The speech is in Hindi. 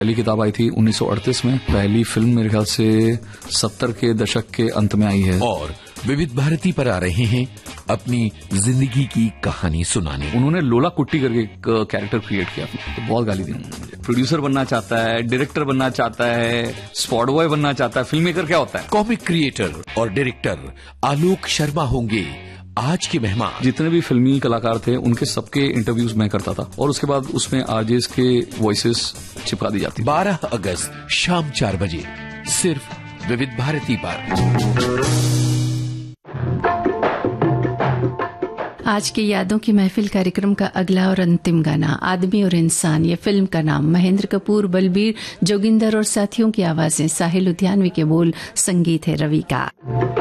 पहली किताब आई थी 1938 में, पहली फिल्म मेरे ख्याल से 70 के दशक के अंत में आई है। और विविध भारती पर आ रहे हैं अपनी जिंदगी की कहानी सुनाने। उन्होंने लोला कुट्टी करके एक कैरेक्टर क्रिएट किया, तो बहुत गाली दी मुझे। प्रोड्यूसर बनना चाहता है, डायरेक्टर बनना चाहता है, स्पॉट बॉय बनना चाहता है, फिल्म मेकर क्या होता है? कॉमिक क्रिएटर और डायरेक्टर आलोक शर्मा होंगे आज के मेहमान। जितने भी फिल्मी कलाकार थे उनके सबके इंटरव्यूज मैं करता था और उसके बाद उसमें आरजेस के वॉइसेस चिपका दी जाती। 12 अगस्त शाम 4 बजे सिर्फ विविध भारती पर। आज के यादों की महफिल कार्यक्रम का अगला और अंतिम गाना आदमी और इंसान। ये फिल्म का नाम। महेंद्र कपूर, बलबीर, जोगिंदर और साथियों की आवाजें, साहिल लुधियानवी के बोल, संगीत है रवि का।